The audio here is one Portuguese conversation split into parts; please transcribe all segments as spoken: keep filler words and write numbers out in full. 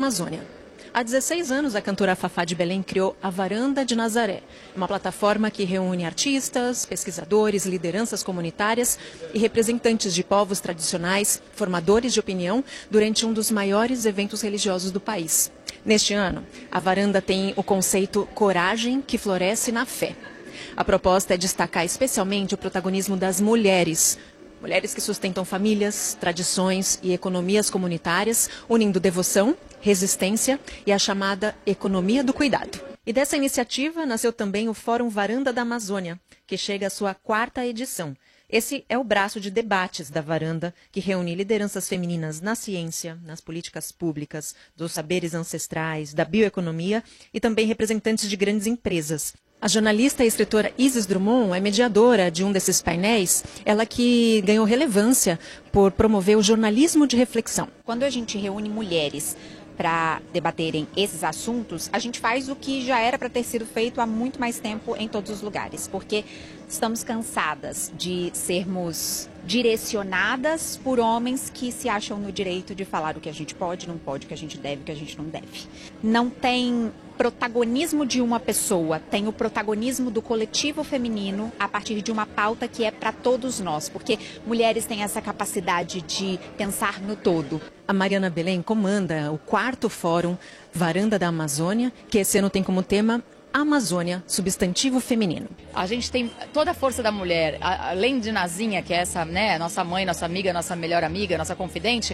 Amazônia. Há dezesseis anos, a cantora Fafá de Belém criou a Varanda de Nazaré, uma plataforma que reúne artistas, pesquisadores, lideranças comunitárias e representantes de povos tradicionais, formadores de opinião, durante um dos maiores eventos religiosos do país. Neste ano, a Varanda tem o conceito Coragem que Floresce na Fé. A proposta é destacar especialmente o protagonismo das mulheres, mulheres que sustentam famílias, tradições e economias comunitárias, unindo devoção, resistência e a chamada economia do cuidado. E dessa iniciativa nasceu também o Fórum Varanda da Amazônia, que chega à sua quarta edição. Esse é o braço de debates da Varanda, que reúne lideranças femininas na ciência, nas políticas públicas, dos saberes ancestrais, da bioeconomia e também representantes de grandes empresas. A jornalista e escritora Isis Drummond é mediadora de um desses painéis, ela que ganhou relevância por promover o jornalismo de reflexão. Quando a gente reúne mulheres para debaterem esses assuntos, a gente faz o que já era para ter sido feito há muito mais tempo em todos os lugares, porque estamos cansadas de sermos direcionadas por homens que se acham no direito de falar o que a gente pode, não pode, o que a gente deve, o que a gente não deve. Não tem protagonismo de uma pessoa, tem o protagonismo do coletivo feminino a partir de uma pauta que é para todos nós, porque mulheres têm essa capacidade de pensar no todo. A Mariana Belém comanda o quarto Fórum Varanda da Amazônia, que esse ano tem como tema Amazônia, substantivo feminino. A gente tem toda a força da mulher, além de Nazinha, que é essa, né, nossa mãe, nossa amiga, nossa melhor amiga, nossa confidente.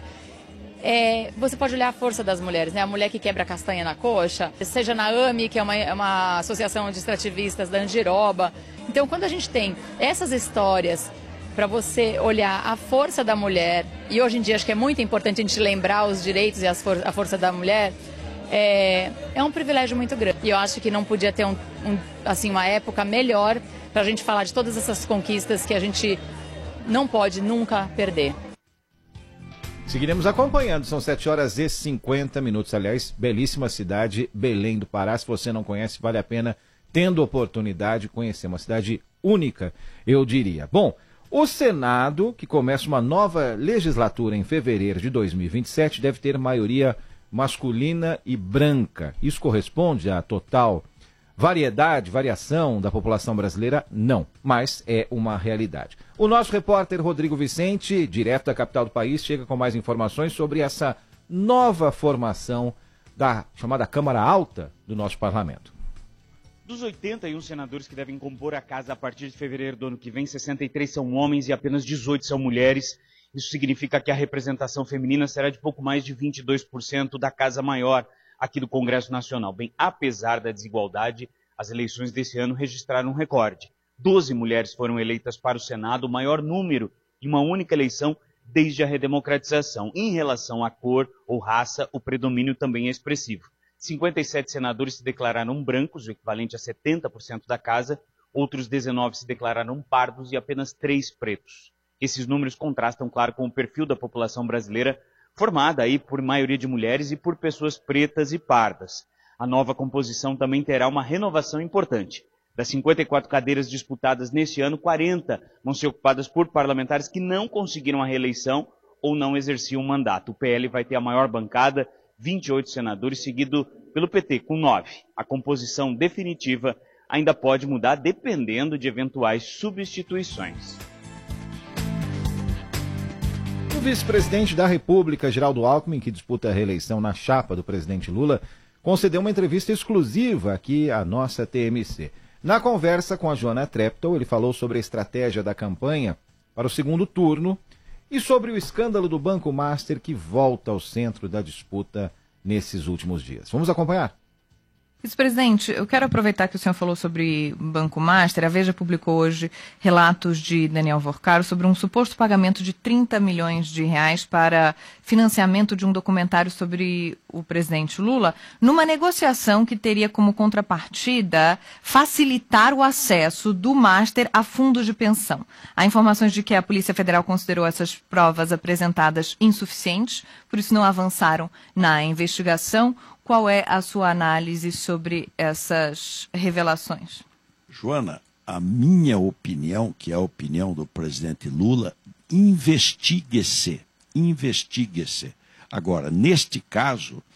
É, você pode olhar a força das mulheres, né? A mulher que quebra castanha na coxa, seja na A M I, que é uma, uma associação de extrativistas da Andiroba. Então, quando a gente tem essas histórias para você olhar a força da mulher, e hoje em dia acho que é muito importante a gente lembrar os direitos e as for a força da mulher, é, é um privilégio muito grande. E eu acho que não podia ter um, um, assim, uma época melhor para a gente falar de todas essas conquistas que a gente não pode nunca perder. Seguiremos acompanhando, são sete horas e cinquenta minutos. Aliás, belíssima cidade, Belém do Pará. Se você não conhece, vale a pena, tendo oportunidade, conhecer. Uma cidade única, eu diria. Bom, o Senado, que começa uma nova legislatura em fevereiro de dois mil e vinte e sete, deve ter maioria masculina e branca. Isso corresponde à total variedade, variação da população brasileira? Não, mas é uma realidade. O nosso repórter Rodrigo Vicente, direto da capital do país, chega com mais informações sobre essa nova formação da chamada Câmara Alta do nosso parlamento. Dos oitenta e um senadores que devem compor a casa a partir de fevereiro do ano que vem, sessenta e três são homens e apenas dezoito são mulheres. Isso significa que a representação feminina será de pouco mais de vinte e dois por cento da Casa Maior aqui do Congresso Nacional. Bem, apesar da desigualdade, as eleições desse ano registraram um recorde. Doze mulheres foram eleitas para o Senado, o maior número em uma única eleição desde a redemocratização. Em relação à cor ou raça, o predomínio também é expressivo. cinquenta e sete senadores se declararam brancos, o equivalente a setenta por cento da casa, outros dezenove se declararam pardos e apenas três pretos. Esses números contrastam, claro, com o perfil da população brasileira, formada aí por maioria de mulheres e por pessoas pretas e pardas. A nova composição também terá uma renovação importante. Das cinquenta e quatro cadeiras disputadas neste ano, quarenta vão ser ocupadas por parlamentares que não conseguiram a reeleição ou não exerciam o mandato. O P L vai ter a maior bancada, vinte e oito senadores, seguido pelo P T, com nove. A composição definitiva ainda pode mudar dependendo de eventuais substituições. O vice-presidente da República, Geraldo Alckmin, que disputa a reeleição na chapa do presidente Lula, concedeu uma entrevista exclusiva aqui à nossa T M C. Na conversa com a Joana Treptow, ele falou sobre a estratégia da campanha para o segundo turno e sobre o escândalo do Banco Master que volta ao centro da disputa nesses últimos dias. Vamos acompanhar? Vice-presidente, eu quero aproveitar que o senhor falou sobre Banco Master. A Veja publicou hoje relatos de Daniel Vorcaro sobre um suposto pagamento de trinta milhões de reais para financiamento de um documentário sobre o presidente Lula, numa negociação que teria como contrapartida facilitar o acesso do Master a fundos de pensão. Há informações de que a Polícia Federal considerou essas provas apresentadas insuficientes, por isso não avançaram na investigação. Qual é a sua análise sobre essas revelações? Joana, a minha opinião, que é a opinião do presidente Lula, investigue-se, investigue-se. Agora, neste caso,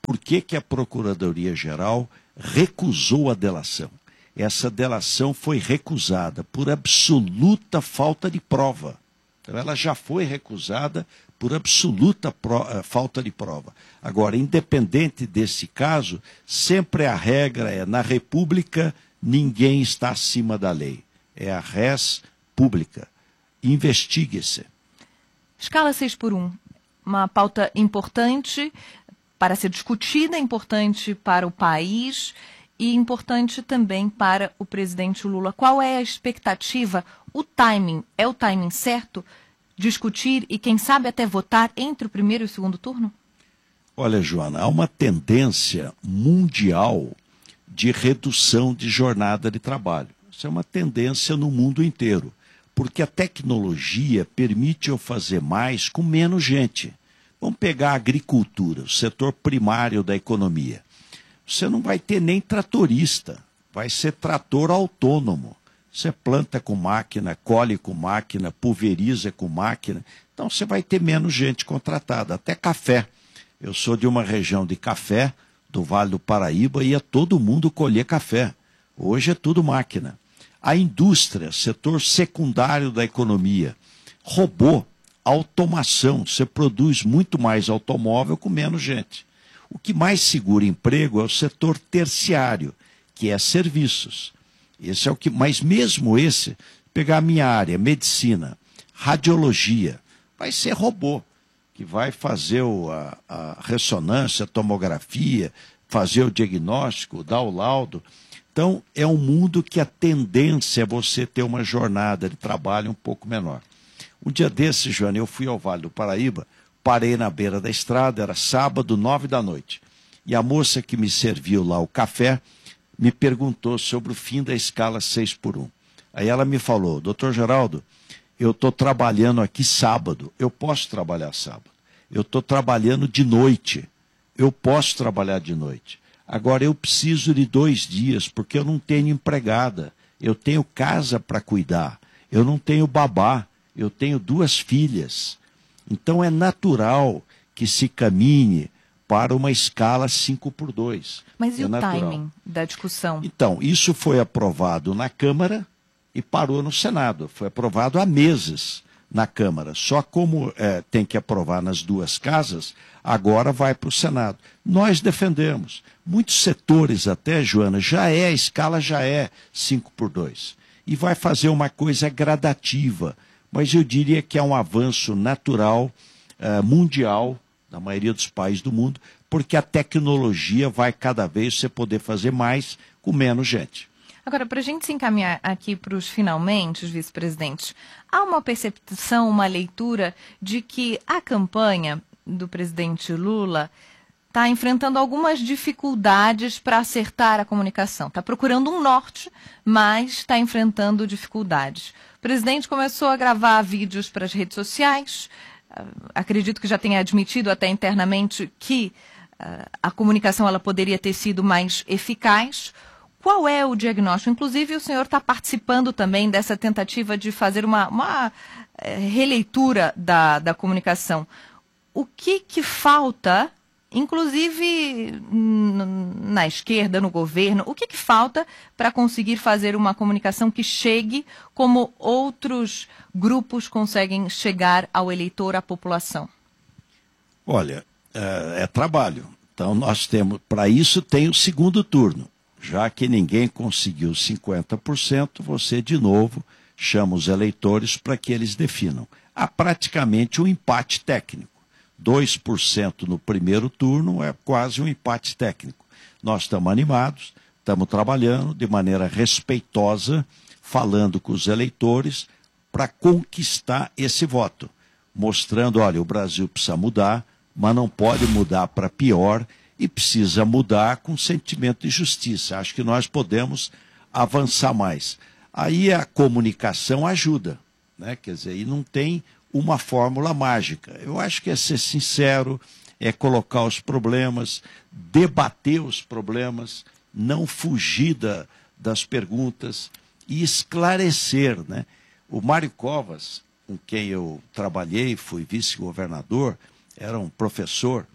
por que que a Procuradoria-Geral recusou a delação. Essa delação foi recusada por absoluta falta de prova. Então, ela já foi recusada por absoluta pro, uh, falta de prova. Agora, independente desse caso, sempre a regra é, na República, ninguém está acima da lei. É a res pública. Investigue-se. Escala seis por um, uma pauta importante para ser discutida, importante para o país e importante também para o presidente Lula. Qual é a expectativa, o timing, é o timing certo? Discutir e, quem sabe, até votar entre o primeiro e o segundo turno? Olha, Joana, há uma tendência mundial de redução de jornada de trabalho. Isso é uma tendência no mundo inteiro, porque a tecnologia permite eu fazer mais com menos gente. Vamos pegar a agricultura, o setor primário da economia. Você não vai ter nem tratorista, vai ser trator autônomo. Você planta com máquina, colhe com máquina, pulveriza com máquina. Então você vai ter menos gente contratada, até café. Eu sou de uma região de café, do Vale do Paraíba, ia todo mundo colher café. Hoje é tudo máquina. A indústria, setor secundário da economia, robô, automação. Você produz muito mais automóvel com menos gente. O que mais segura emprego é o setor terciário, que é serviços. Esse é o que, mas mesmo esse, pegar a minha área, medicina, radiologia, vai ser robô, que vai fazer o, a, a ressonância, a tomografia, fazer o diagnóstico, dar o laudo. Então, é um mundo que a tendência é você ter uma jornada de trabalho um pouco menor. Um dia desses, Joana, eu fui ao Vale do Paraíba, parei na beira da estrada, era sábado, nove da noite. E a moça que me serviu lá o café me perguntou sobre o fim da escala seis por um. Aí ela me falou, doutor Geraldo, eu estou trabalhando aqui sábado, eu posso trabalhar sábado. Eu estou trabalhando de noite, eu posso trabalhar de noite. Agora eu preciso de dois dias, porque eu não tenho empregada, eu tenho casa para cuidar, eu não tenho babá, eu tenho duas filhas. Então é natural que se caminhe para uma escala cinco por dois. Mas e é o natural. timing da discussão? Então, isso foi aprovado na Câmara e parou no Senado. Foi aprovado há meses na Câmara. Só como é, tem que aprovar nas duas casas, agora vai para o Senado. Nós defendemos. Muitos setores até, Joana, já é, a escala já é cinco por dois. E vai fazer uma coisa gradativa. Mas eu diria que é um avanço natural, uh, mundial, na maioria dos países do mundo, porque a tecnologia vai cada vez você poder fazer mais com menos gente. Agora, para a gente se encaminhar aqui para os finalmente, vice-presidentes, há uma percepção, uma leitura de que a campanha do presidente Lula está enfrentando algumas dificuldades para acertar a comunicação. Está procurando um norte, mas está enfrentando dificuldades. O presidente começou a gravar vídeos para as redes sociais. Acredito que já tenha admitido até internamente que uh, a comunicação ela poderia ter sido mais eficaz. Qual é o diagnóstico? Inclusive, o senhor está participando também dessa tentativa de fazer uma, uma uh, releitura da, da comunicação. O que, que falta, inclusive na esquerda, no governo, o que, que falta para conseguir fazer uma comunicação que chegue como outros grupos conseguem chegar ao eleitor, à população? Olha, é, é trabalho. Então nós temos, para isso tem o segundo turno. Já que ninguém conseguiu cinquenta por cento, você de novo chama os eleitores para que eles definam. Há praticamente um empate técnico. dois por cento no primeiro turno é quase um empate técnico. Nós estamos animados, estamos trabalhando de maneira respeitosa, falando com os eleitores para conquistar esse voto, mostrando, olha, o Brasil precisa mudar, mas não pode mudar para pior e precisa mudar com sentimento de justiça. Acho que nós podemos avançar mais. Aí a comunicação ajuda, né? Quer dizer, e não tem uma fórmula mágica. Eu acho que é ser sincero, é colocar os problemas, debater os problemas, não fugir da, das perguntas e esclarecer, né? O Mário Covas, com quem eu trabalhei, fui vice-governador, era um professor,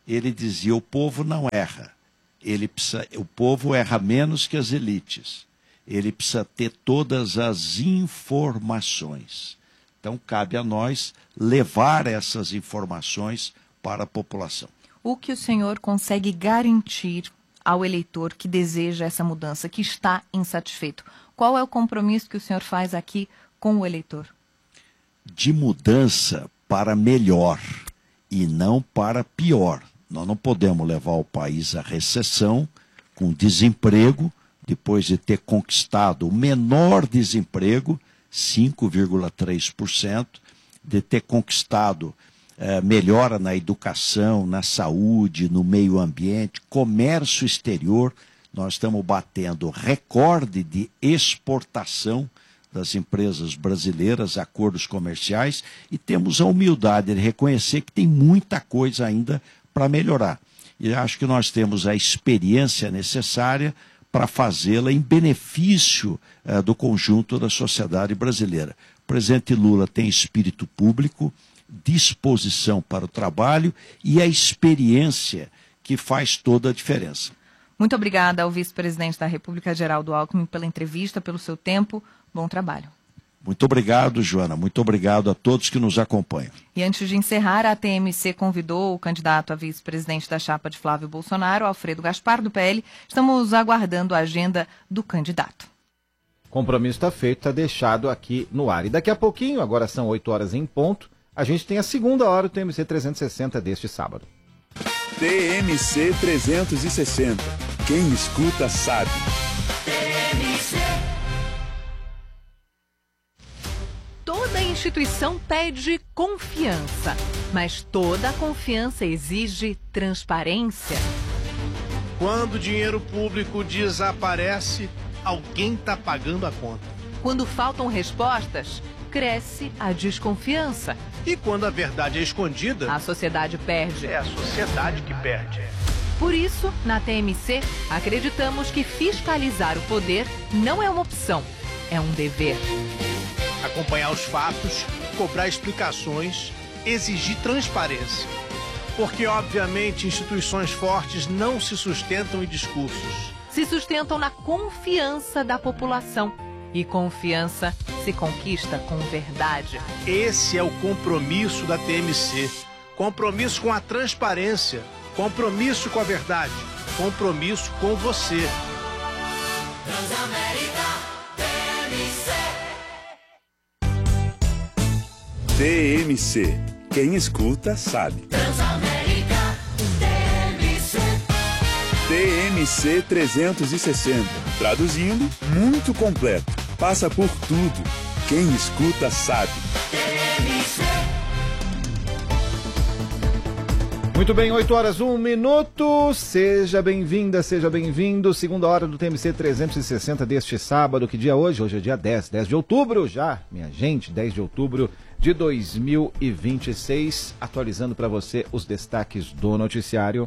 ele dizia: o povo não erra. Ele precisa, o povo erra menos que as elites. Ele precisa ter todas as informações. Então, cabe a nós levar essas informações para a população. O que o senhor consegue garantir ao eleitor que deseja essa mudança, que está insatisfeito? Qual é o compromisso que o senhor faz aqui com o eleitor? De mudança para melhor e não para pior. Nós não podemos levar o país à recessão, com desemprego, depois de ter conquistado o menor desemprego, cinco vírgula três por cento, de ter conquistado eh, melhora na educação, na saúde, no meio ambiente, comércio exterior. Nós estamos batendo recorde de exportação das empresas brasileiras, acordos comerciais, e temos a humildade de reconhecer que tem muita coisa ainda para melhorar. E acho que nós temos a experiência necessária para fazê-la em benefício eh, do conjunto da sociedade brasileira. O presidente Lula tem espírito público, disposição para o trabalho e a experiência que faz toda a diferença. Muito obrigada ao vice-presidente da República, Geraldo Alckmin, pela entrevista, pelo seu tempo. Bom trabalho. Muito obrigado, Joana. Muito obrigado a todos que nos acompanham. E antes de encerrar, a T M C convidou o candidato a vice-presidente da chapa de Flávio Bolsonaro, Alfredo Gaspar, do P L. Estamos aguardando a agenda do candidato. Compromisso está feito, está deixado aqui no ar. E daqui a pouquinho, agora são oito horas em ponto, a gente tem a segunda hora do T M C trezentos e sessenta deste sábado. T M C trezentos e sessenta. Quem escuta sabe. T M C. Toda instituição pede confiança, mas toda confiança exige transparência. Quando o dinheiro público desaparece, alguém está pagando a conta. Quando faltam respostas, cresce a desconfiança. E quando a verdade é escondida, a sociedade perde. É a sociedade que perde. Por isso, na T M C, acreditamos que fiscalizar o poder não é uma opção, é um dever. Acompanhar os fatos, cobrar explicações, exigir transparência. Porque, obviamente, instituições fortes não se sustentam em discursos. Se sustentam na confiança da população. E confiança se conquista com verdade. Esse é o compromisso da T M C. Compromisso com a transparência. Compromisso com a verdade. Compromisso com você. Transamérica T M C. T M C. Quem escuta sabe. Transamérica T M C. T M C trezentos e sessenta. Traduzindo, muito completo. Passa por tudo. Quem escuta sabe. T M C. Muito bem, oito horas, um minuto. Seja bem-vinda, seja bem-vindo. Segunda hora do T M C trezentos e sessenta deste sábado. Que dia é hoje? Hoje é dia dez, dez de outubro já, minha gente, dez de outubro de dois mil e vinte e seis. Atualizando para você os destaques do noticiário.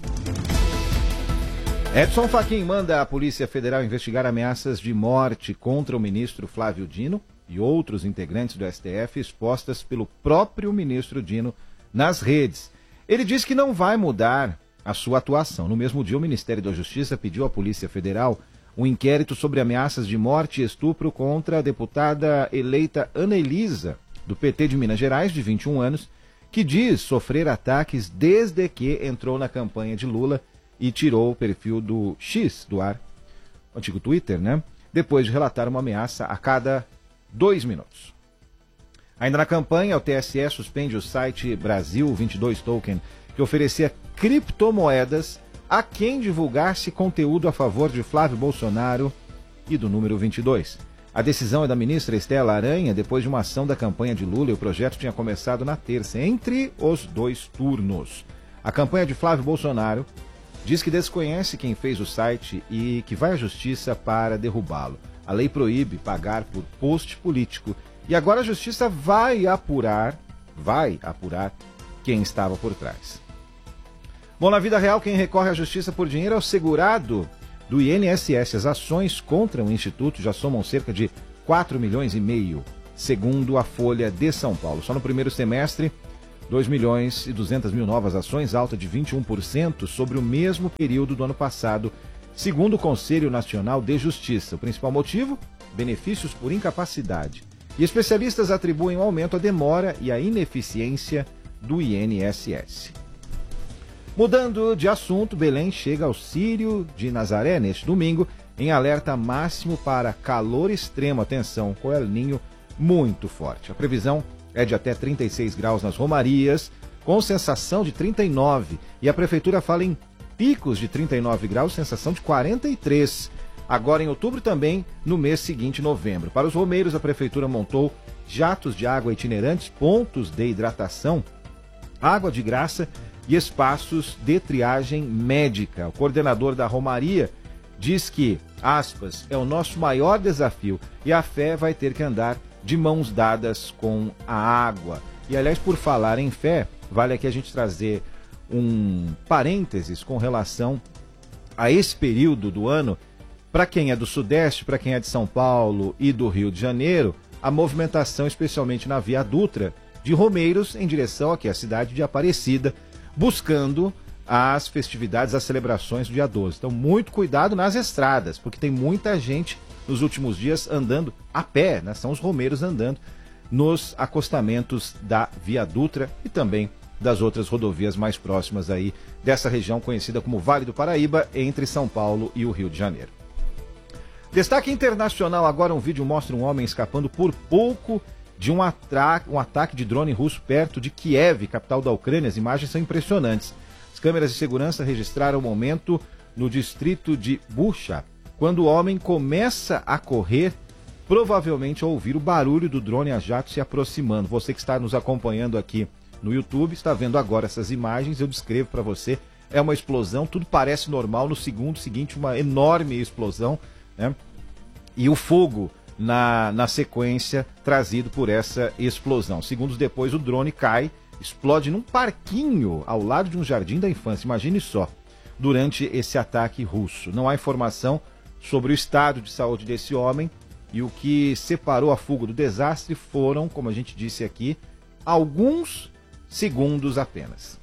Edson Fachin manda a Polícia Federal investigar ameaças de morte contra o ministro Flávio Dino e outros integrantes do S T F expostas pelo próprio ministro Dino nas redes. Ele diz que não vai mudar a sua atuação. No mesmo dia, o Ministério da Justiça pediu à Polícia Federal um inquérito sobre ameaças de morte e estupro contra a deputada eleita Ana Elisa, do P T de Minas Gerais, de vinte e um anos, que diz sofrer ataques desde que entrou na campanha de Lula e tirou o perfil do X do ar, o antigo Twitter, né? Depois de relatar uma ameaça a cada dois minutos. Ainda na campanha, o T S E suspende o site Brasil vinte e dois Token, que oferecia criptomoedas a quem divulgasse conteúdo a favor de Flávio Bolsonaro e do número vinte e dois. A decisão é da ministra Estela Aranha, depois de uma ação da campanha de Lula, e o projeto tinha começado na terça, entre os dois turnos. A campanha de Flávio Bolsonaro diz que desconhece quem fez o site e que vai à justiça para derrubá-lo. A lei proíbe pagar por post político e agora a justiça vai apurar, vai apurar quem estava por trás. Bom, na vida real, quem recorre à justiça por dinheiro é o segurado do I N S S. As ações contra o Instituto já somam cerca de quatro milhões e meio, segundo a Folha de São Paulo. Só no primeiro semestre dois milhões e duzentas mil novas ações, alta de vinte e um por cento sobre o mesmo período do ano passado, segundo o Conselho Nacional de Justiça. O principal motivo? Benefícios por incapacidade. E especialistas atribuem o aumento à demora e à ineficiência do I N S S. Mudando de assunto, Belém chega ao Círio de Nazaré neste domingo em alerta máximo para calor extremo. Atenção, com El Ninho muito forte. A previsão é de até trinta e seis graus nas romarias, com sensação de trinta e nove. E a prefeitura fala em picos de trinta e nove graus, sensação de quarenta e três. Agora em outubro também, no mês seguinte, novembro. Para os romeiros, a prefeitura montou jatos de água itinerantes, pontos de hidratação, água de graça e espaços de triagem médica. O coordenador da Romaria diz que, aspas, é o nosso maior desafio e a fé vai ter que andar de mãos dadas com a água. E, aliás, por falar em fé, vale aqui a gente trazer um parênteses com relação a esse período do ano. Para quem é do Sudeste, para quem é de São Paulo e do Rio de Janeiro, a movimentação, especialmente na Via Dutra, de romeiros em direção aqui à cidade de Aparecida, buscando as festividades, as celebrações do dia doze. Então, muito cuidado nas estradas, porque tem muita gente nos últimos dias andando a pé, né? São os romeiros andando nos acostamentos da Via Dutra e também das outras rodovias mais próximas aí dessa região conhecida como Vale do Paraíba, entre São Paulo e o Rio de Janeiro. Destaque internacional agora, um vídeo mostra um homem escapando por pouco de um, atra... um ataque de drone russo perto de Kiev, capital da Ucrânia. As imagens são impressionantes. As câmeras de segurança registraram o momento no distrito de Bucha, quando o homem começa a correr, provavelmente ao ouvir o barulho do drone a jato se aproximando. Você que está nos acompanhando aqui no YouTube está vendo agora essas imagens, eu descrevo para você. É uma explosão, tudo parece normal. No segundo seguinte, uma enorme explosão, né? E o fogo na, na sequência trazido por essa explosão. Segundos depois, o drone cai, explode num parquinho ao lado de um jardim da infância. Imagine só, durante esse ataque russo. Não há informação sobre o estado de saúde desse homem, e o que separou a fuga do desastre foram, como a gente disse aqui, alguns segundos apenas.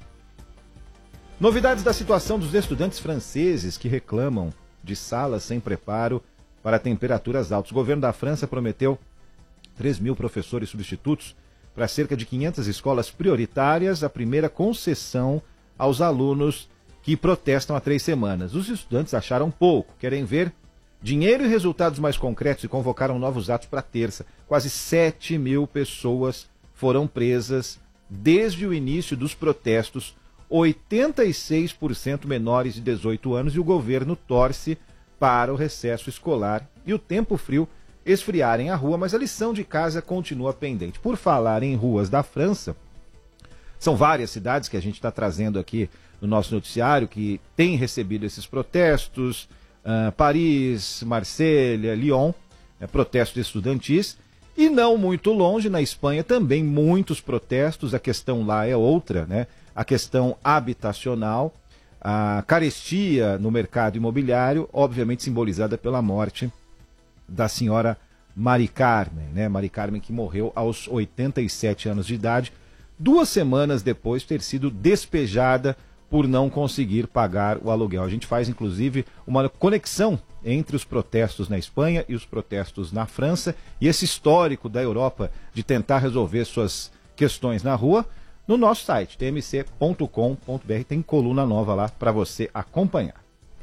Novidades da situação dos estudantes franceses que reclamam de salas sem preparo para temperaturas altas. O governo da França prometeu três mil professores substitutos para cerca de quinhentas escolas prioritárias, a primeira concessão aos alunos que protestam há três semanas. Os estudantes acharam pouco, querem ver dinheiro e resultados mais concretos e convocaram novos atos para terça. Quase sete mil pessoas foram presas desde o início dos protestos, oitenta e seis por cento menores de dezoito anos, e o governo torce para o recesso escolar e o tempo frio esfriarem a rua, mas a lição de casa continua pendente. Por falar em ruas da França, são várias cidades que a gente está trazendo aqui no nosso noticiário que têm recebido esses protestos, uh, Paris, Marselha, Lyon, é, protestos estudantis, e não muito longe, na Espanha, também muitos protestos. A questão lá é outra, né? A questão habitacional, a carestia no mercado imobiliário, obviamente simbolizada pela morte da senhora Mari Carmen, né? Mari Carmen, que morreu aos oitenta e sete anos de idade, duas semanas depois de ter sido despejada por não conseguir pagar o aluguel. A gente faz, inclusive, uma conexão entre os protestos na Espanha e os protestos na França, e esse histórico da Europa de tentar resolver suas questões na rua, no nosso site, t m c ponto com ponto b r, tem coluna nova lá para você acompanhar.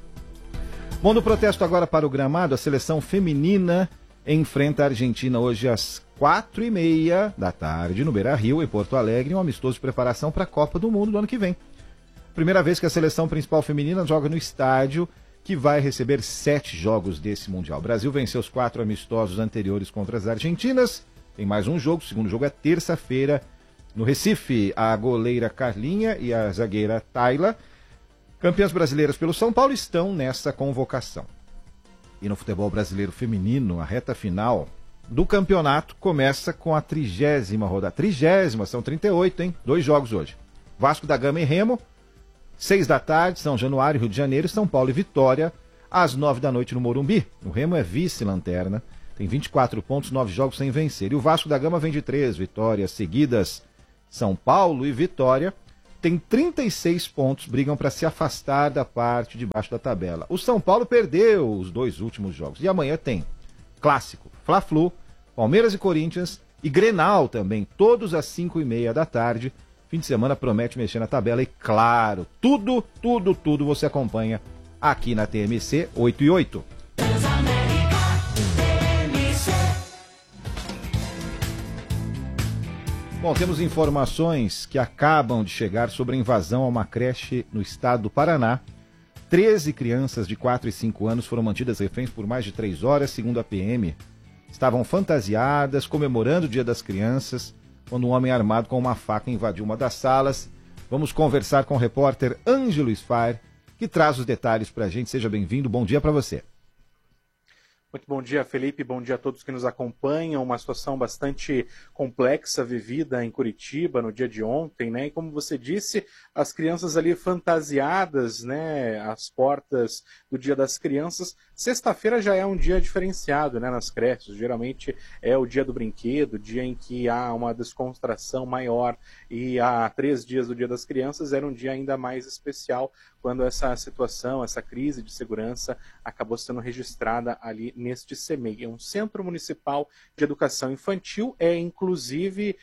Bom, do protesto agora para o gramado, a seleção feminina enfrenta a Argentina hoje às quatro e meia da tarde no Beira-Rio, em Porto Alegre, um amistoso de preparação para a Copa do Mundo do ano que vem. Primeira vez que a seleção principal feminina joga no estádio que vai receber sete jogos desse Mundial. O Brasil venceu os quatro amistosos anteriores contra as argentinas. Tem mais um jogo, o segundo jogo é terça-feira no Recife. A goleira Carlinha e a zagueira Tayla, campeãs brasileiras pelo São Paulo, estão nessa convocação. E no futebol brasileiro feminino, a reta final do campeonato começa com a trigésima rodada. Trigésima, são trinta e oito, hein? Dois jogos hoje. Vasco da Gama e Remo, seis da tarde, São Januário, Rio de Janeiro, São Paulo e Vitória, às nove da noite no Morumbi. O Remo é vice-lanterna, tem vinte e quatro pontos, nove jogos sem vencer. E o Vasco da Gama vem de três vitórias seguidas, São Paulo e Vitória têm trinta e seis pontos, brigam para se afastar da parte de baixo da tabela. O São Paulo perdeu os dois últimos jogos e amanhã tem clássico, Fla-Flu, Palmeiras e Corinthians e Grenal também, todos às cinco e meia da tarde. Fim de semana promete mexer na tabela e, claro, tudo, tudo, tudo você acompanha aqui na T M C oito e oito. Bom, temos informações que acabam de chegar sobre a invasão a uma creche no estado do Paraná. treze crianças de quatro e cinco anos foram mantidas reféns por mais de três horas, segundo a P M. Estavam fantasiadas, comemorando o Dia das Crianças, quando um homem armado com uma faca invadiu uma das salas. Vamos conversar com o repórter Ângelo Sfar, que traz os detalhes para a gente. Seja bem-vindo, bom dia para você. Muito bom dia, Felipe. Bom dia a todos que nos acompanham. Uma situação bastante complexa vivida em Curitiba no dia de ontem, né? E como você disse, as crianças ali fantasiadas, né? Às portas do Dia das Crianças. Sexta-feira já é um dia diferenciado, né? Nas creches. Geralmente é o dia do brinquedo, dia em que há uma descontração maior. E há três dias do Dia das Crianças era um dia ainda mais especial, quando essa situação, essa crise de segurança acabou sendo registrada ali neste C M E I. É um Centro Municipal de Educação Infantil, é inclusive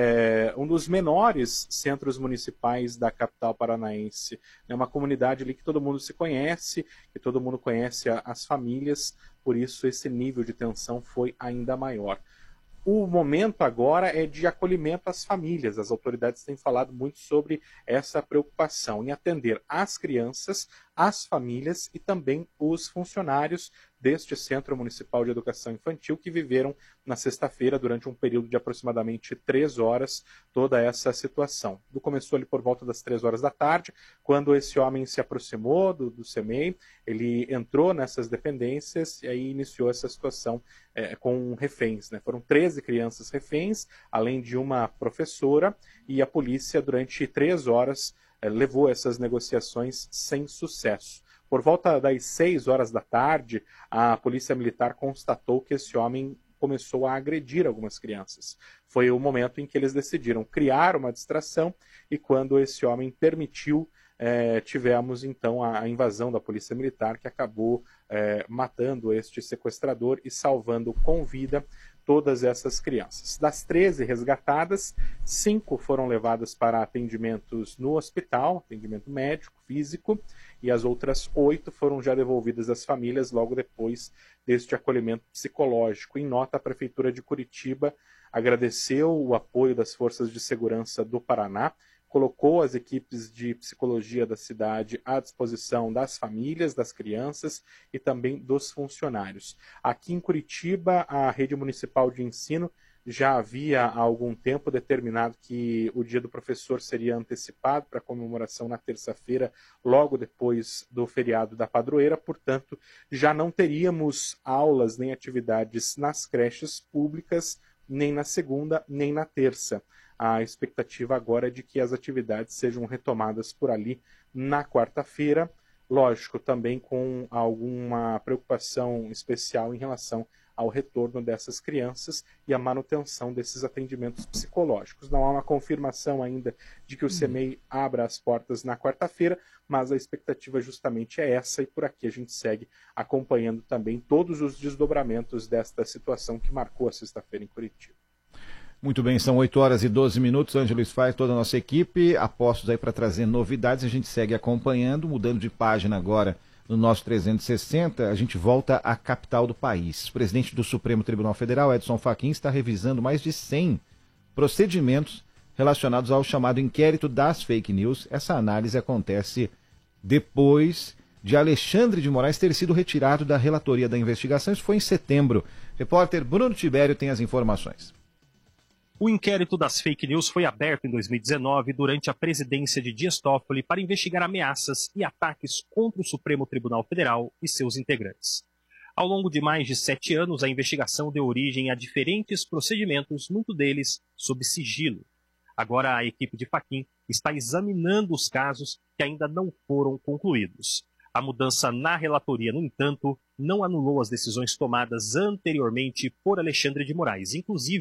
é, um dos menores centros municipais da capital paranaense. É uma comunidade ali que todo mundo se conhece, que todo mundo conhece a, as famílias, por isso esse nível de tensão foi ainda maior. O momento agora é de acolhimento às famílias. As autoridades têm falado muito sobre essa preocupação em atender as crianças, as famílias e também os funcionários deste Centro Municipal de Educação Infantil que viveram na sexta-feira, durante um período de aproximadamente três horas, toda essa situação. Tudo começou ali por volta das três horas da tarde, quando esse homem se aproximou do, do C M E I, ele entrou nessas dependências e aí iniciou essa situação é, com reféns, né? Foram treze crianças reféns, além de uma professora, e a polícia, durante três horas, é, levou essas negociações sem sucesso. Por volta das seis horas da tarde, a Polícia Militar constatou que esse homem começou a agredir algumas crianças. Foi o momento em que eles decidiram criar uma distração e quando esse homem permitiu, eh, tivemos então a, a invasão da Polícia Militar, que acabou eh, matando este sequestrador e salvando com vida todas essas crianças. Das treze resgatadas, cinco foram levadas para atendimentos no hospital, atendimento médico, físico, e as outras oito foram já devolvidas às famílias logo depois deste acolhimento psicológico. Em nota, a Prefeitura de Curitiba agradeceu o apoio das Forças de Segurança do Paraná, colocou as equipes de psicologia da cidade à disposição das famílias, das crianças e também dos funcionários. Aqui em Curitiba, a Rede Municipal de Ensino já havia há algum tempo determinado que o Dia do Professor seria antecipado para comemoração na terça-feira, logo depois do feriado da padroeira, portanto, já não teríamos aulas nem atividades nas creches públicas, nem na segunda, nem na terça. A expectativa agora é de que as atividades sejam retomadas por ali na quarta-feira, lógico, também com alguma preocupação especial em relação ao retorno dessas crianças e a manutenção desses atendimentos psicológicos. Não há uma confirmação ainda de que o C M E I abra as portas na quarta-feira, mas a expectativa justamente é essa e por aqui a gente segue acompanhando também todos os desdobramentos desta situação que marcou a sexta-feira em Curitiba. Muito bem, são oito horas e doze minutos, Ângelo Sfar, toda a nossa equipe, apostos aí para trazer novidades, a gente segue acompanhando, mudando de página agora no nosso trezentos e sessenta, a gente volta à capital do país. O presidente do Supremo Tribunal Federal, Edson Fachin, está revisando mais de cem procedimentos relacionados ao chamado inquérito das fake news. Essa análise acontece depois de Alexandre de Moraes ter sido retirado da relatoria da investigação, isso foi em setembro. Repórter Bruno Tibério tem as informações. O inquérito das fake news foi aberto em dois mil e dezenove durante a presidência de Dias Toffoli para investigar ameaças e ataques contra o Supremo Tribunal Federal e seus integrantes. Ao longo de mais de sete anos, a investigação deu origem a diferentes procedimentos, muitos deles sob sigilo. Agora a equipe de Fachin está examinando os casos que ainda não foram concluídos. A mudança na relatoria, no entanto, não anulou as decisões tomadas anteriormente por Alexandre de Moraes. Inclusive,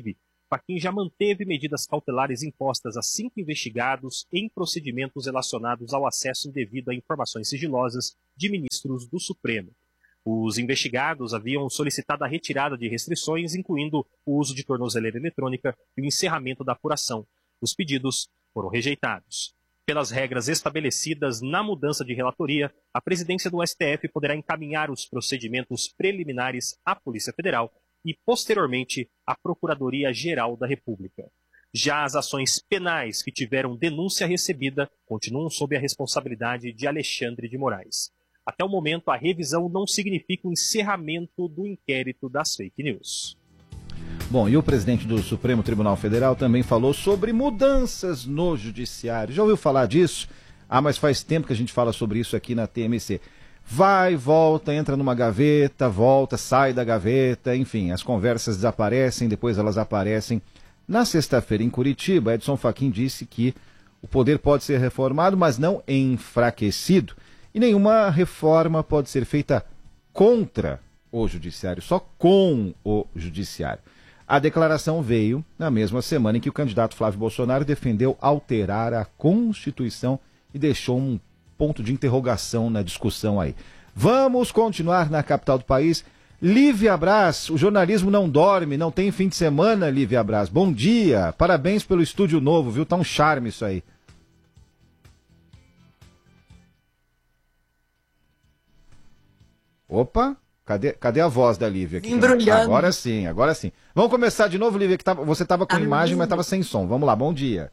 Fachin já manteve medidas cautelares impostas a cinco investigados em procedimentos relacionados ao acesso indevido a informações sigilosas de ministros do Supremo. Os investigados haviam solicitado a retirada de restrições, incluindo o uso de tornozeleira eletrônica e o encerramento da apuração. Os pedidos foram rejeitados. Pelas regras estabelecidas na mudança de relatoria, a presidência do S T F poderá encaminhar os procedimentos preliminares à Polícia Federal e, posteriormente, à Procuradoria-Geral da República. Já as ações penais que tiveram denúncia recebida continuam sob a responsabilidade de Alexandre de Moraes. Até o momento, a revisão não significa o encerramento do inquérito das fake news. Bom, e o presidente do Supremo Tribunal Federal também falou sobre mudanças no judiciário. Já ouviu falar disso? Ah, mas faz tempo que a gente fala sobre isso aqui na T M C. Vai, volta, entra numa gaveta, volta, sai da gaveta, enfim, as conversas desaparecem, depois elas aparecem. Na sexta-feira, em Curitiba, Edson Fachin disse que o poder pode ser reformado, mas não enfraquecido. E nenhuma reforma pode ser feita contra o judiciário, só com o judiciário. A declaração veio na mesma semana em que o candidato Flávio Bolsonaro defendeu alterar a Constituição e deixou um ponto de interrogação na discussão aí. Vamos continuar na capital do país. Lívia Braz, o jornalismo não dorme, não tem fim de semana, Lívia Braz. Bom dia, parabéns pelo estúdio novo, viu? Tá um charme isso aí. Opa, cadê, cadê a voz da Lívia aqui? Embrulhando. Agora sim, agora sim. Vamos começar de novo, Lívia, que tava, você estava com a imagem, mas estava sem som. Vamos lá, bom dia.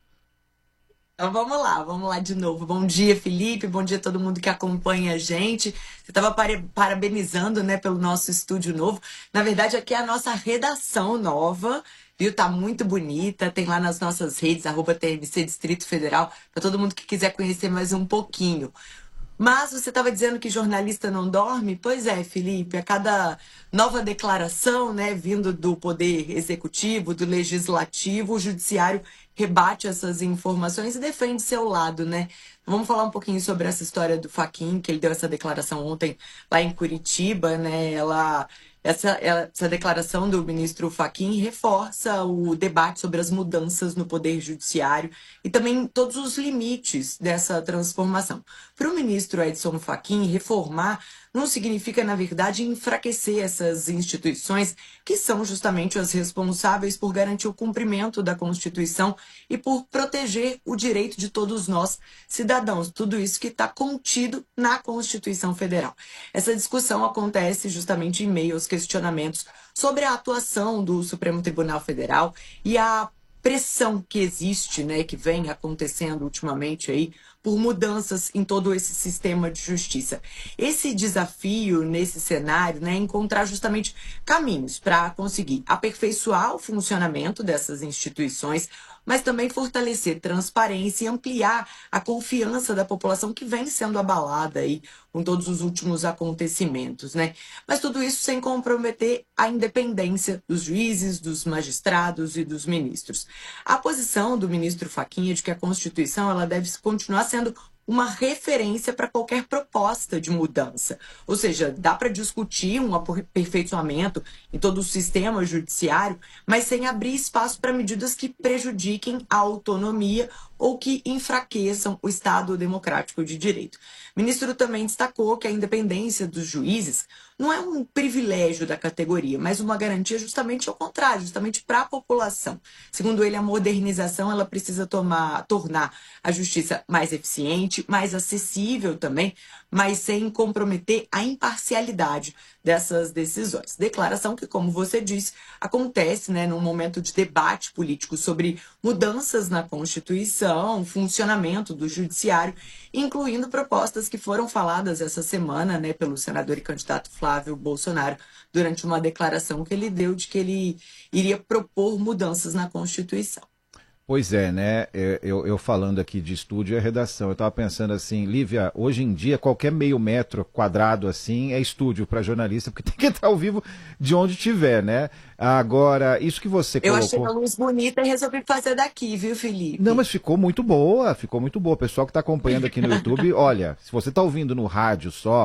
Então vamos lá, vamos lá de novo. Bom dia, Felipe, bom dia a todo mundo que acompanha a gente. Você estava parabenizando, né, pelo nosso estúdio novo. Na verdade, aqui é a nossa redação nova, viu? Tá muito bonita, tem lá nas nossas redes, arroba T M C Distrito Federal, para todo mundo que quiser conhecer mais um pouquinho. Mas você estava dizendo que jornalista não dorme? Pois é, Felipe, a cada nova declaração, né, vindo do Poder Executivo, do Legislativo, o Judiciário rebate essas informações e defende seu lado, né? Vamos falar um pouquinho sobre essa história do Fachin, que ele deu essa declaração ontem lá em Curitiba, né? Ela... Essa, essa declaração do ministro Fachin reforça o debate sobre as mudanças no Poder Judiciário e também todos os limites dessa transformação. Para o ministro Edson Fachin, reformar não significa, na verdade, enfraquecer essas instituições que são justamente as responsáveis por garantir o cumprimento da Constituição e por proteger o direito de todos nós, cidadãos. Tudo isso que está contido na Constituição Federal. Essa discussão acontece justamente em meio aos questionamentos sobre a atuação do Supremo Tribunal Federal e a pressão que existe, né, que vem acontecendo ultimamente aí, por mudanças em todo esse sistema de justiça. Esse desafio nesse cenário, né, é encontrar justamente caminhos para conseguir aperfeiçoar o funcionamento dessas instituições, mas também fortalecer transparência e ampliar a confiança da população que vem sendo abalada aí com todos os últimos acontecimentos, né? Mas tudo isso sem comprometer a independência dos juízes, dos magistrados e dos ministros. A posição do ministro Fachin é de que a Constituição ela deve continuar sendo uma referência para qualquer proposta de mudança. Ou seja, dá para discutir um aperfeiçoamento em todo o sistema judiciário, mas sem abrir espaço para medidas que prejudiquem a autonomia ou que enfraqueçam o Estado democrático de direito. O ministro também destacou que a independência dos juízes não é um privilégio da categoria, mas uma garantia justamente ao contrário, justamente para a população. Segundo ele, a modernização ela precisa tomar, tornar a justiça mais eficiente, mais acessível também, mas sem comprometer a imparcialidade dessas decisões. Declaração que, como você disse, acontece, né, num momento de debate político sobre mudanças na Constituição, funcionamento do judiciário, incluindo propostas que foram faladas essa semana, né, pelo senador e candidato Flávio Bolsonaro, durante uma declaração que ele deu de que ele iria propor mudanças na Constituição. Pois é, né? Eu, eu falando aqui de estúdio e redação, eu estava pensando assim, Lívia, hoje em dia qualquer meio metro quadrado assim é estúdio para jornalista, porque tem que estar ao vivo de onde tiver, né? Agora, isso que você colocou... Eu achei a luz bonita e resolvi fazer daqui, viu, Felipe? Não, mas ficou muito boa, ficou muito boa. O pessoal que está acompanhando aqui no YouTube, olha, se você está ouvindo no rádio só...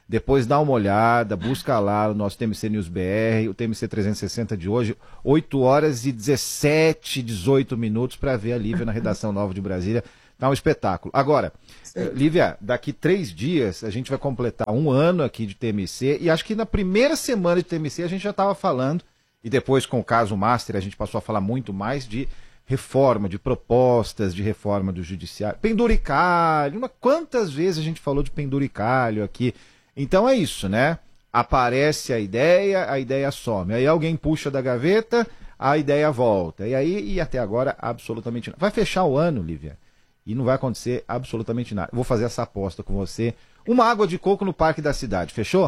Depois dá uma olhada, busca lá o nosso T M C News B R, o T M C trezentos e sessenta de hoje, oito horas e dezessete, dezoito minutos para ver a Lívia na redação nova de Brasília. Tá um espetáculo. Agora, eh, Lívia, daqui três dias a gente vai completar um ano aqui de T M C e acho que na primeira semana de T M C a gente já estava falando, e depois com o caso Master a gente passou a falar muito mais de reforma, de propostas de reforma do judiciário. Penduricalho, uma, quantas vezes a gente falou de penduricalho aqui? Então é isso, né? Aparece a ideia, a ideia some. Aí alguém puxa da gaveta, a ideia volta. E aí, e até agora, absolutamente nada. Vai fechar o ano, Lívia, e não vai acontecer absolutamente nada. Eu vou fazer essa aposta com você. Uma água de coco no Parque da Cidade, fechou?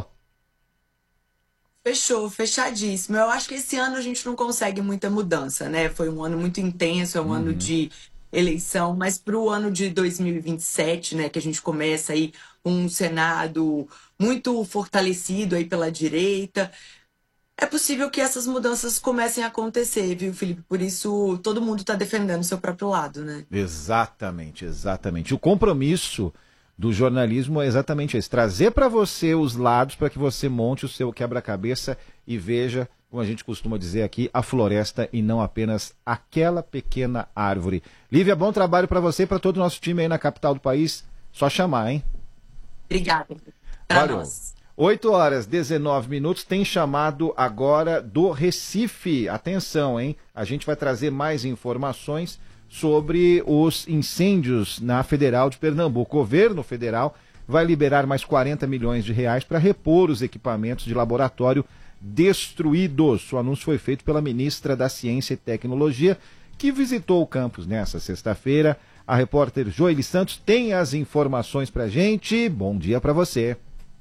Fechou, fechadíssimo. Eu acho que esse ano a gente não consegue muita mudança, né? Foi um ano muito intenso, é um uhum. ano de eleição, mas para o ano de dois mil e vinte e sete, né, que a gente começa aí com um Senado muito fortalecido aí pela direita, é possível que essas mudanças comecem a acontecer, viu, Felipe? Por isso, todo mundo está defendendo o seu próprio lado, né? Exatamente, exatamente. O compromisso do jornalismo é exatamente esse, trazer para você os lados para que você monte o seu quebra-cabeça e veja, como a gente costuma dizer aqui, a floresta e não apenas aquela pequena árvore. Lívia, bom trabalho para você e para todo o nosso time aí na capital do país. Só chamar, hein? Obrigada. Valeu. oito horas e dezenove minutos, tem chamado agora do Recife. Atenção, hein? A gente vai trazer mais informações sobre os incêndios na Federal de Pernambuco. O governo federal vai liberar mais quarenta milhões de reais para repor os equipamentos de laboratório destruídos. O anúncio foi feito pela ministra da Ciência e Tecnologia, que visitou o campus nessa sexta-feira. A repórter Joeli Santos tem as informações para a gente. Bom dia para você.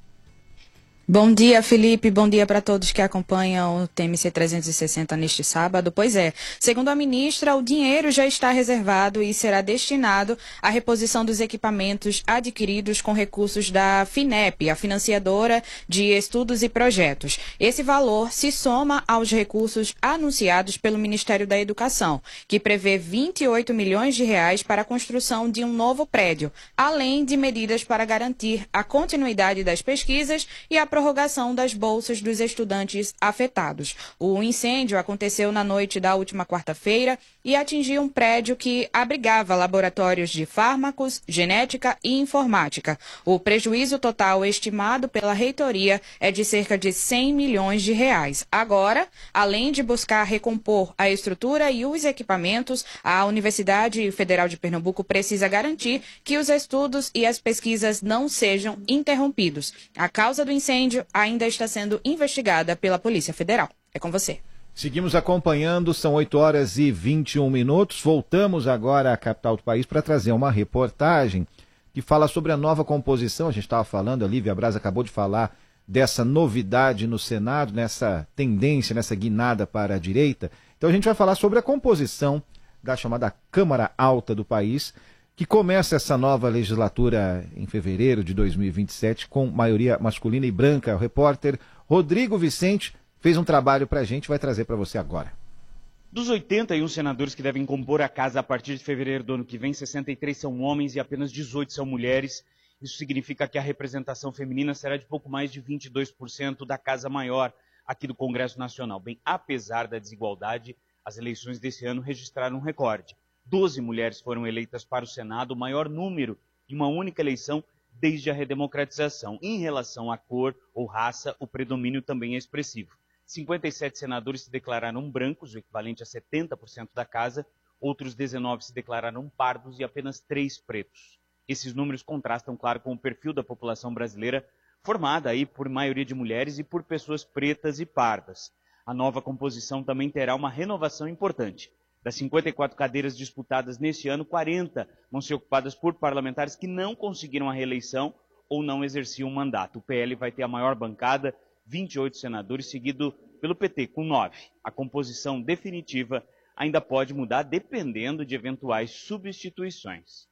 Bom dia, Felipe. Bom dia para todos que acompanham o T M C trezentos e sessenta neste sábado. Pois é, segundo a ministra, o dinheiro já está reservado e será destinado à reposição dos equipamentos adquiridos com recursos da FINEP, a financiadora de estudos e projetos. Esse valor se soma aos recursos anunciados pelo Ministério da Educação, que prevê vinte e oito milhões de reais para a construção de um novo prédio, além de medidas para garantir a continuidade das pesquisas e a prorrogação das bolsas dos estudantes afetados. O incêndio aconteceu na noite da última quarta-feira e atingiu um prédio que abrigava laboratórios de fármacos, genética e informática. O prejuízo total estimado pela reitoria é de cerca de cem milhões de reais. Agora, além de buscar recompor a estrutura e os equipamentos, a Universidade Federal de Pernambuco precisa garantir que os estudos e as pesquisas não sejam interrompidos. A causa do incêndio ainda está sendo investigada pela Polícia Federal. É com você. Seguimos acompanhando, são oito horas e vinte e um minutos. Voltamos agora à capital do país para trazer uma reportagem que fala sobre a nova composição. A gente estava falando, a Lívia Braz acabou de falar dessa novidade no Senado, nessa tendência, nessa guinada para a direita. Então a gente vai falar sobre a composição da chamada Câmara Alta do país, que começa essa nova legislatura em fevereiro de dois mil e vinte e sete com maioria masculina e branca. O repórter Rodrigo Vicente fez um trabalho para a gente, vai trazer para você agora. Dos oitenta e um senadores que devem compor a casa a partir de fevereiro do ano que vem, sessenta e três são homens e apenas dezoito são mulheres. Isso significa que a representação feminina será de pouco mais de vinte e dois por cento da Casa Maior aqui do Congresso Nacional. Bem, apesar da desigualdade, as eleições desse ano registraram um recorde. doze mulheres foram eleitas para o Senado, o maior número de uma única eleição desde a redemocratização. Em relação à cor ou raça, o predomínio também é expressivo. cinquenta e sete senadores se declararam brancos, o equivalente a setenta por cento da casa, outros dezenove se declararam pardos e apenas três pretos. Esses números contrastam, claro, com o perfil da população brasileira, formada aí por maioria de mulheres e por pessoas pretas e pardas. A nova composição também terá uma renovação importante. Das cinquenta e quatro cadeiras disputadas neste ano, quarenta vão ser ocupadas por parlamentares que não conseguiram a reeleição ou não exerciam o mandato. O P L vai ter a maior bancada, vinte e oito senadores, seguido pelo P T, com nove. A composição definitiva ainda pode mudar dependendo de eventuais substituições.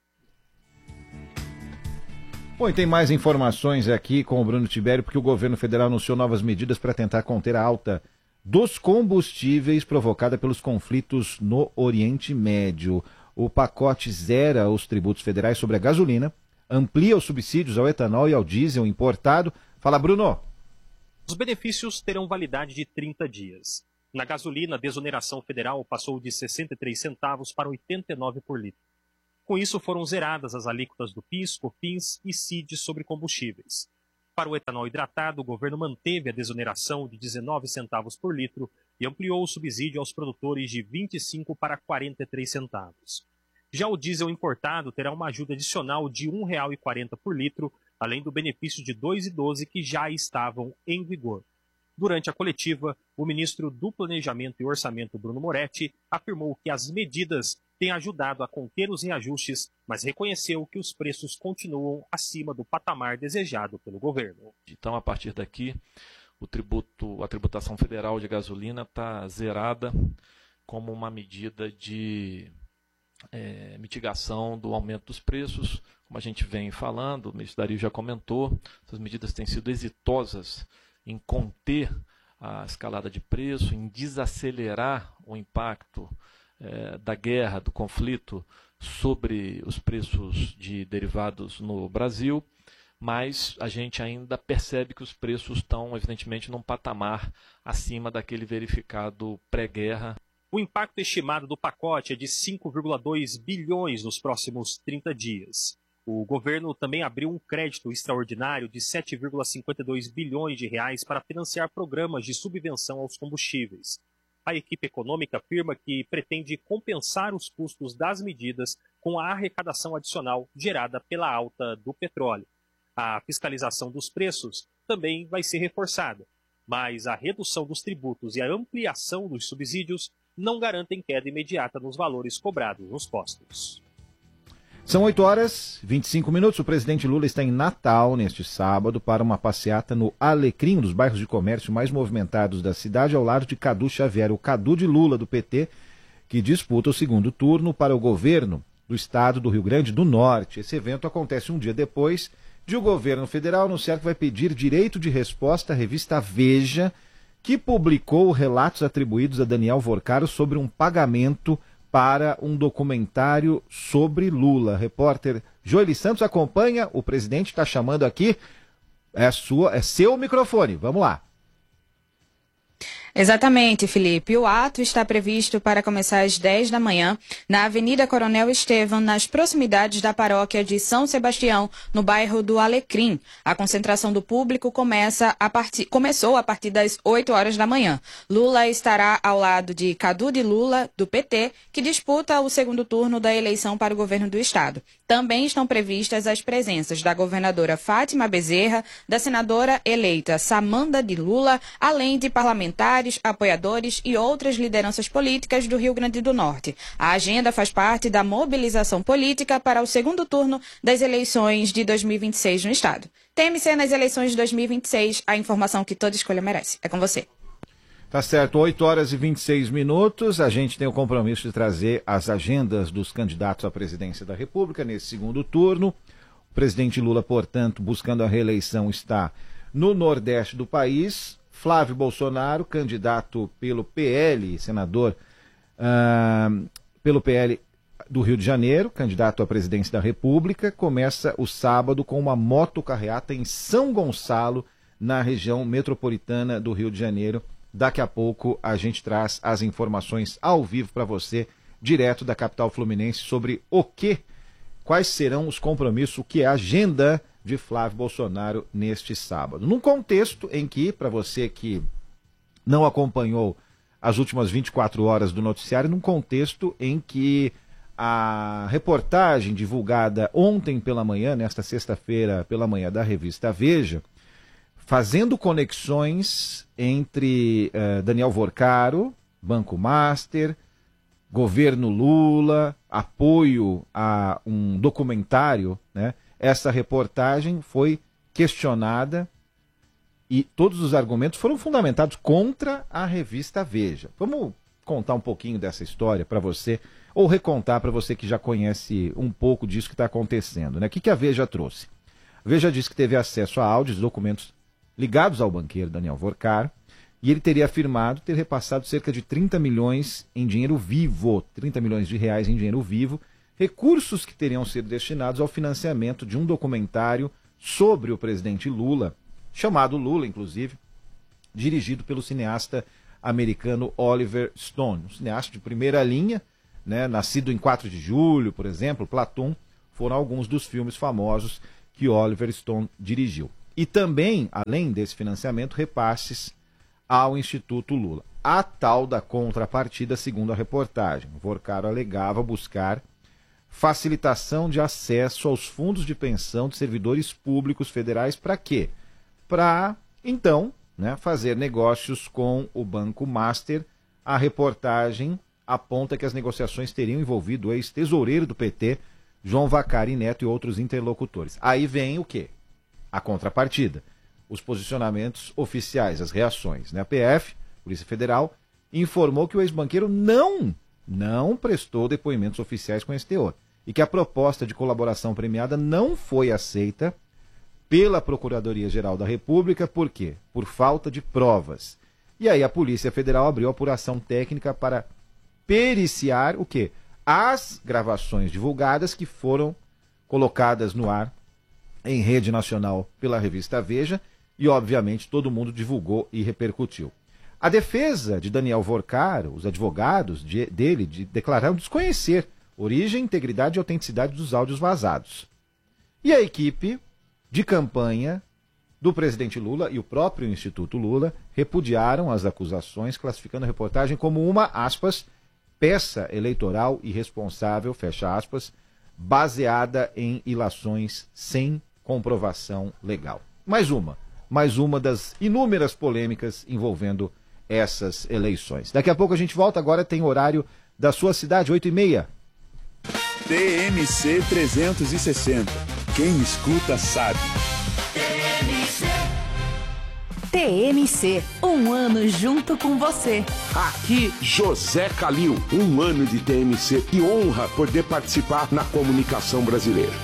Bom, e tem mais informações aqui com o Bruno Tibério, porque o governo federal anunciou novas medidas para tentar conter a alta dos combustíveis provocada pelos conflitos no Oriente Médio. O pacote zera os tributos federais sobre a gasolina, amplia os subsídios ao etanol e ao diesel importado, Fala, Bruno. Os benefícios terão validade de trinta dias. Na gasolina, a desoneração federal passou de sessenta e três centavos para oitenta e nove por litro. Com isso, foram zeradas as alíquotas do PIS, COFINS e C I D sobre combustíveis. Para o etanol hidratado, o governo manteve a desoneração de dezenove centavos por litro e ampliou o subsídio aos produtores de vinte e cinco para quarenta e três centavos. Já o diesel importado terá uma ajuda adicional de um real e quarenta por litro, além do benefício de dois reais e doze centavos que já estavam em vigor. Durante a coletiva, o ministro do Planejamento e Orçamento, Bruno Moretti, afirmou que as medidas têm ajudado a conter os reajustes, mas reconheceu que os preços continuam acima do patamar desejado pelo governo. Então, a partir daqui, o tributo, a tributação federal de gasolina está zerada como uma medida de é, mitigação do aumento dos preços. Como a gente vem falando, o ministro Dario já comentou, essas medidas têm sido exitosas em conter a escalada de preço, em desacelerar o impacto eh, da guerra, do conflito sobre os preços de derivados no Brasil, mas a gente ainda percebe que os preços estão, evidentemente, num patamar acima daquele verificado pré-guerra. O impacto estimado do pacote é de cinco vírgula dois bilhões nos próximos trinta dias. O governo também abriu um crédito extraordinário de sete vírgula cinquenta e dois bilhões de reais para financiar programas de subvenção aos combustíveis. A equipe econômica afirma que pretende compensar os custos das medidas com a arrecadação adicional gerada pela alta do petróleo. A fiscalização dos preços também vai ser reforçada, mas a redução dos tributos e a ampliação dos subsídios não garantem queda imediata nos valores cobrados nos postos. São oito horas e vinte e cinco minutos. O presidente Lula está em Natal neste sábado para uma passeata no Alecrim, um dos bairros de comércio mais movimentados da cidade, ao lado de Cadu Xavier, o Cadu de Lula do P T, que disputa o segundo turno para o governo do estado do Rio Grande do Norte. Esse evento acontece um dia depois de o governo federal anunciar que vai pedir direito de resposta à revista Veja, que publicou relatos atribuídos a Daniel Vorcaro sobre um pagamento para um documentário sobre Lula. Repórter Joeli Santos acompanha, o presidente está chamando aqui, é, sua, é seu microfone, vamos lá. Exatamente, Felipe. O ato está previsto para começar às dez da manhã na Avenida Coronel Estevam, nas proximidades da paróquia de São Sebastião, no bairro do Alecrim. A concentração do público começa a partir, começou a partir das oito horas da manhã. Lula estará ao lado de Cadu de Lula, do P T, que disputa o segundo turno da eleição para o governo do estado. Também estão previstas as presenças da governadora Fátima Bezerra, da senadora eleita Samanda de Lula, além de parlamentares, apoiadores e outras lideranças políticas do Rio Grande do Norte. A agenda faz parte da mobilização política para o segundo turno das eleições de dois mil e vinte e seis no estado. Teme-se nas eleições de dois mil e vinte e seis a informação que toda escolha merece. É com você. Tá certo, oito horas e vinte e seis minutos. A gente tem o compromisso de trazer as agendas dos candidatos à presidência da República nesse segundo turno. O presidente Lula, portanto, buscando a reeleição, está no Nordeste do país. Flávio Bolsonaro, candidato pelo P L, senador uh, pelo P L do Rio de Janeiro, candidato à presidência da República, começa o sábado com uma motocarreata em São Gonçalo, na região metropolitana do Rio de Janeiro. Daqui a pouco a gente traz as informações ao vivo para você, direto da capital fluminense, sobre o que, quais serão os compromissos, o que é a agenda de Flávio Bolsonaro neste sábado. Num contexto em que, para você que não acompanhou as últimas vinte e quatro horas do noticiário, num contexto em que a reportagem divulgada ontem pela manhã, nesta sexta-feira pela manhã, da revista Veja, fazendo conexões entre uh, Daniel Vorcaro, Banco Master, governo Lula, apoio a um documentário, né? Essa reportagem foi questionada e todos os argumentos foram fundamentados contra a revista Veja. Vamos contar um pouquinho dessa história para você, ou recontar para você que já conhece um pouco disso que está acontecendo, né? O que, que a Veja trouxe? A Veja disse que teve acesso a áudios, documentos ligados ao banqueiro Daniel Vorcaro, e ele teria afirmado ter repassado cerca de trinta milhões em dinheiro vivo, trinta milhões de reais em dinheiro vivo, recursos que teriam sido destinados ao financiamento de um documentário sobre o presidente Lula, chamado Lula, inclusive, dirigido pelo cineasta americano Oliver Stone, um cineasta de primeira linha, né, nascido em quatro de julho, por exemplo, Platoon, foram alguns dos filmes famosos que Oliver Stone dirigiu. E também, além desse financiamento, repasses ao Instituto Lula. A tal da contrapartida, segundo a reportagem. Vorcaro alegava buscar facilitação de acesso aos fundos de pensão de servidores públicos federais para quê? Para, então, né, fazer negócios com o Banco Master. A reportagem aponta que as negociações teriam envolvido o ex-tesoureiro do P T, João Vacari Neto, e outros interlocutores. Aí vem o quê? A contrapartida. Os posicionamentos oficiais, as reações. Né? A P F, Polícia Federal, informou que o ex-banqueiro não, não prestou depoimentos oficiais com esse teor e que a proposta de colaboração premiada não foi aceita pela Procuradoria-Geral da República. Por quê? Por falta de provas. E aí a Polícia Federal abriu apuração técnica para periciar o quê? As gravações divulgadas que foram colocadas no ar em rede nacional pela revista Veja e, obviamente, todo mundo divulgou e repercutiu. A defesa de Daniel Vorcaro, os advogados de, dele, de, declararam desconhecer origem, integridade e autenticidade dos áudios vazados. E a equipe de campanha do presidente Lula e o próprio Instituto Lula repudiaram as acusações, classificando a reportagem como uma, aspas, peça eleitoral irresponsável, fecha aspas, baseada em ilações sem comprovação legal. Mais uma, mais uma das inúmeras polêmicas envolvendo essas eleições. Daqui a pouco a gente volta, agora tem horário da sua cidade, oito e meia. T M C trezentos e sessenta. Quem escuta sabe. T M C, um ano junto com você. Aqui, José Calil, um ano de T M C. Que honra poder participar na comunicação brasileira.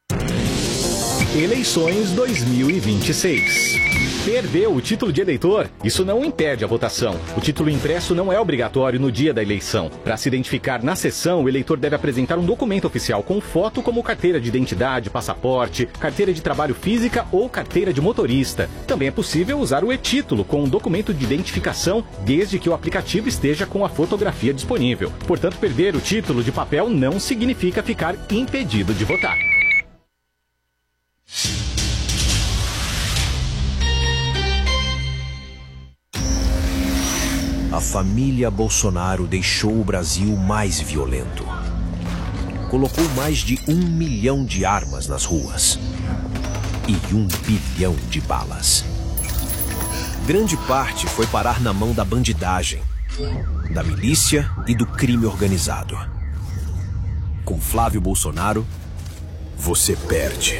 Eleições dois mil e vinte e seis. Perdeu o título de eleitor? Isso não impede a votação. O título impresso não é obrigatório no dia da eleição. Para se identificar na sessão, o eleitor deve apresentar um documento oficial com foto, como carteira de identidade, passaporte, carteira de trabalho física ou carteira de motorista. Também é possível usar o e-título com um documento de identificação, desde que o aplicativo esteja com a fotografia disponível. Portanto, perder o título de papel não significa ficar impedido de votar. A família Bolsonaro deixou o Brasil mais violento. Colocou mais de um milhão de armas nas ruas e um bilhão de balas. Grande parte foi parar na mão da bandidagem, da milícia e do crime organizado. Com Flávio Bolsonaro, você perde.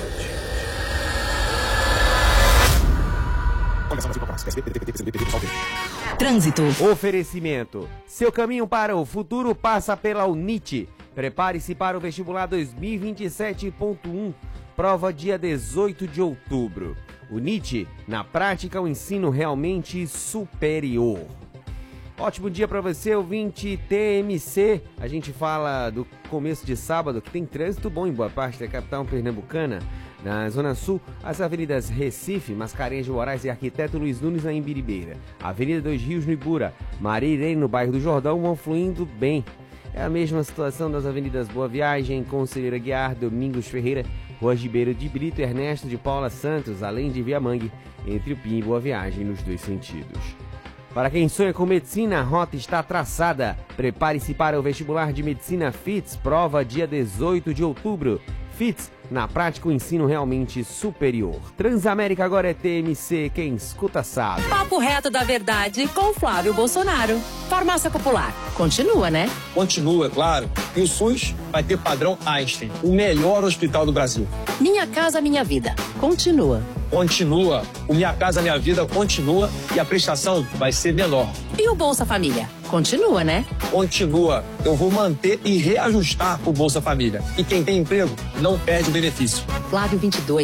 Trânsito. Oferecimento. Seu caminho para o futuro passa pela UNIT. Prepare-se para o vestibular dois mil e vinte e sete ponto um. Prova dia dezoito de outubro. UNIT, na prática, o ensino realmente superior. Ótimo dia para você, ouvinte T M C. A gente fala do começo de sábado, que tem trânsito bom em boa parte da capital pernambucana. Na Zona Sul, as avenidas Recife, Mascarenhas de Moraes e Arquiteto Luiz Nunes na Imbiribeira. Avenida Dois Rios no Ibura, Maria Irene no bairro do Jordão vão fluindo bem. É a mesma situação das avenidas Boa Viagem, Conselheira Guiar, Domingos Ferreira, Rua Ribeiro de Brito e Ernesto de Paula Santos, além de Viamangue, entre o Pim e Boa Viagem nos dois sentidos. Para quem sonha com medicina, a rota está traçada. Prepare-se para o vestibular de medicina F I T S, prova dia dezoito de outubro. F I T S, na prática, o ensino realmente superior. Transamérica agora é T M C, quem escuta sabe. Papo reto da verdade com Flávio Bolsonaro. Farmácia Popular, continua, né? Continua, claro. E o SUS vai ter padrão Einstein, o melhor hospital do Brasil. Minha Casa Minha Vida, continua. Continua. O Minha Casa Minha Vida continua e a prestação vai ser menor. E o Bolsa Família? Continua, né? Continua. Eu vou manter e reajustar o Bolsa Família. E quem tem emprego não perde o benefício. Flávio vinte e dois.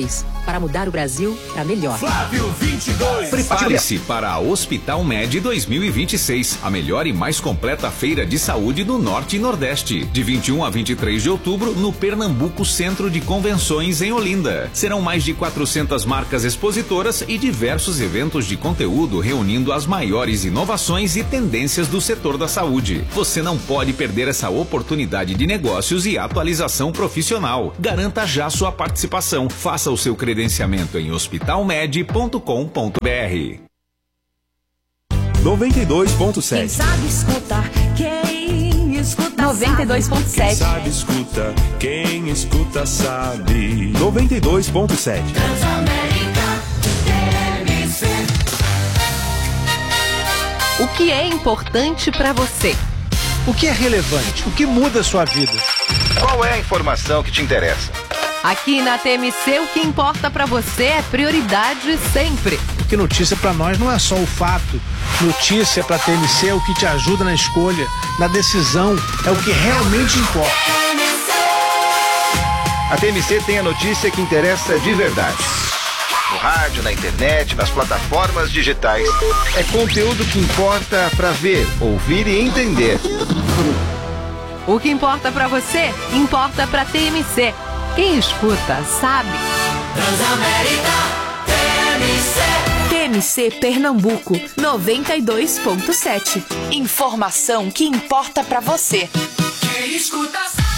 para mudar o Brasil para melhor. Flávio vinte e dois. Prepare-se para a Hospital Med dois mil e vinte e seis, a melhor e mais completa feira de saúde do Norte e Nordeste. De vinte e um a vinte e três de outubro, no Pernambuco Centro de Convenções, em Olinda. Serão mais de quatrocentas marcas expositoras e diversos eventos de conteúdo reunindo as maiores inovações e tendências do setor da saúde. Você não pode perder essa oportunidade de negócios e atualização profissional. Garanta já sua participação. Faça o seu credenciamento em hospital med ponto com ponto b r. noventa e dois ponto sete. Quem sabe escutar, quem escuta noventa e dois ponto sete. Quem sabe escuta, quem escuta sabe. noventa e dois ponto sete. O que é importante para você? O que é relevante? O que muda a sua vida? Qual é a informação que te interessa? Aqui na T M C, o que importa para você é prioridade sempre. Porque notícia para nós não é só o fato. Notícia para a T M C é o que te ajuda na escolha, na decisão, é o que realmente importa. A T M C tem a notícia que interessa de verdade. No rádio, na internet, nas plataformas digitais. É conteúdo que importa para ver, ouvir e entender. O que importa para você, importa para T M C. Quem escuta, sabe. Transamérica T M C. T M C Pernambuco, noventa e dois ponto sete. Informação que importa para você. Quem escuta, sabe.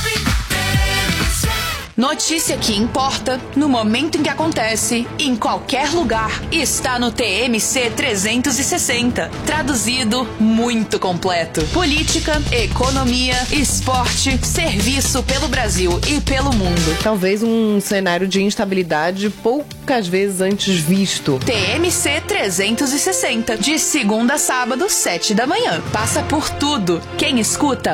Notícia que importa, no momento em que acontece, em qualquer lugar, está no T M C trezentos e sessenta. Traduzido, muito completo. Política, economia, esporte, serviço pelo Brasil e pelo mundo. Talvez um cenário de instabilidade poucas vezes antes visto. T M C trezentos e sessenta, de segunda a sábado, sete da manhã. Passa por tudo. Quem escuta,